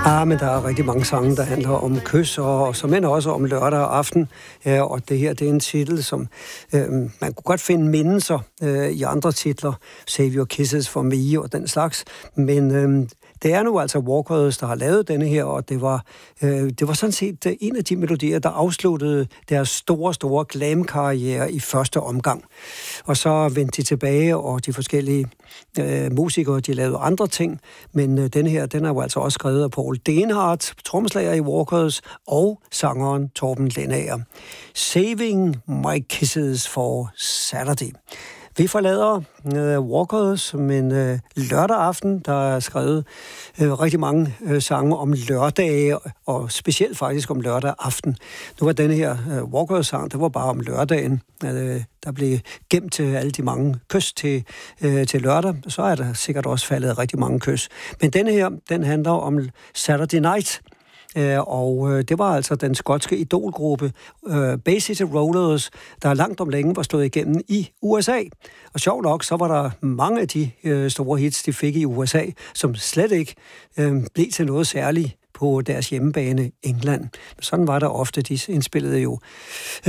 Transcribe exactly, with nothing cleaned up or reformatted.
Ah, men der er rigtig mange sange, der handler om kys, og som end også om lørdag aften. Ja, og det her, det er en titel, som øh, man kunne godt finde mindelser øh, i andre titler. Save Your Kisses for Me og den slags. Men øh, det er nu altså Walkers, der har lavet denne her, og det var, øh, det var sådan set en af de melodier, der afsluttede deres store, store glam-karriere i første omgang. Og så vendte de tilbage, og de forskellige øh, musikere, de lavede andre ting. Men øh, denne her, den er jo altså også skrevet af Paul Denhardt, trommeslager i Walkers, og sangeren Torben Lendager. Saving My Kisses for Saturday. Vi forlader øh, Walkers, men øh, lørdag aften, der er skrevet øh, rigtig mange øh, sange om lørdage, og specielt faktisk om lørdag aften. Nu var denne her øh, Walkers-sang, det var bare om lørdagen. Øh, der blev gemt til alle de mange kys til, øh, til lørdag. Så er der sikkert også faldet rigtig mange kys. Men denne her, den handler om Saturday Night. Og det var altså den skotske idolgruppe Bay City Rollers, der langt om længe var stået igennem i U S A. Og sjovt nok, så var der mange af de store hits, de fik i U S A, som slet ikke blev til noget særligt på deres hjemmebane England. Sådan var der ofte, de indspillede jo